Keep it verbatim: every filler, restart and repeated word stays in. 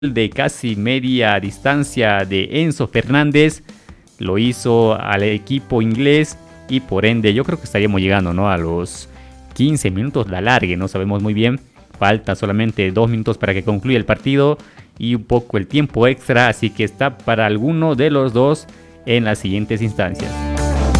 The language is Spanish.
de casi media distancia de Enzo Fernández lo hizo al equipo inglés y por ende yo creo que estaríamos llegando, ¿no?, a los quince minutos de alargue, no sabemos muy bien, falta solamente dos minutos para que concluya el partido y un poco el tiempo extra, así que está para alguno de los dos en las siguientes instancias.